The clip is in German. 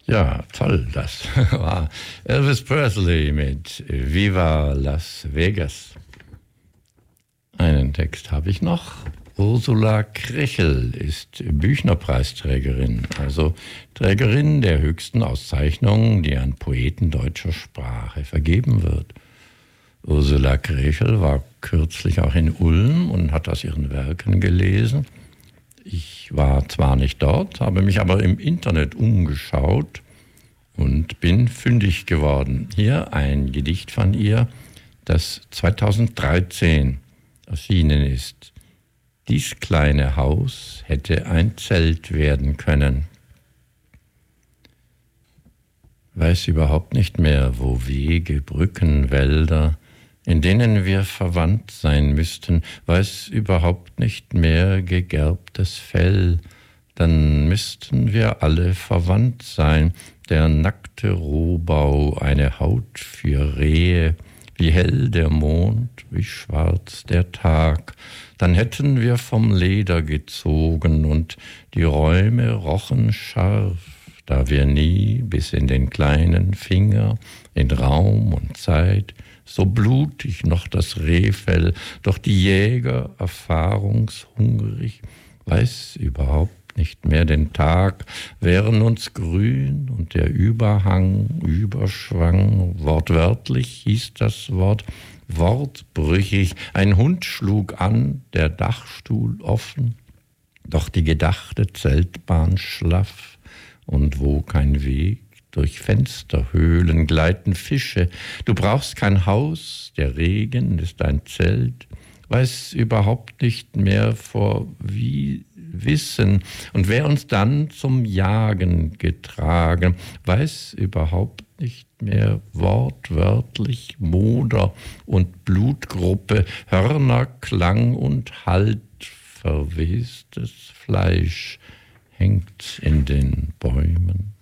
Ja, toll, das war Elvis Presley mit Viva Las Vegas. Einen Text habe ich noch. Ursula Krechel ist Büchnerpreisträgerin, also Trägerin der höchsten Auszeichnung, die an Poeten deutscher Sprache vergeben wird. Ursula Krechel war kürzlich auch in Ulm und hat aus ihren Werken gelesen. Ich war zwar nicht dort, habe mich aber im Internet umgeschaut und bin fündig geworden. Hier ein Gedicht von ihr, das 2013 erschienen ist. Dies kleine Haus hätte ein Zelt werden können. Weiß überhaupt nicht mehr, wo Wege, Brücken, Wälder, in denen wir verwandt sein müssten, weiß überhaupt nicht mehr gegerbtes Fell, dann müssten wir alle verwandt sein, der nackte Rohbau, eine Haut für Rehe, wie hell der Mond, wie schwarz der Tag, dann hätten wir vom Leder gezogen und die Räume rochen scharf, da wir nie bis in den kleinen Finger, in Raum und Zeit, so blutig noch das Rehfell, doch die Jäger, erfahrungshungrig, weiß überhaupt nicht mehr den Tag, wären uns grün und der Überhang überschwang, wortwörtlich hieß das Wort, wortbrüchig, ein Hund schlug an, der Dachstuhl offen, doch die gedachte Zeltbahn schlaff, und wo kein Weg, durch Fensterhöhlen gleiten Fische, du brauchst kein Haus, der Regen ist ein Zelt, weiß überhaupt nicht mehr vor wie Wissen, und wer uns dann zum Jagen getragen, weiß überhaupt nicht mehr wortwörtlich Moder und Blutgruppe, Hörner, Klang und Halt, verwestes Fleisch hängt in den Bäumen.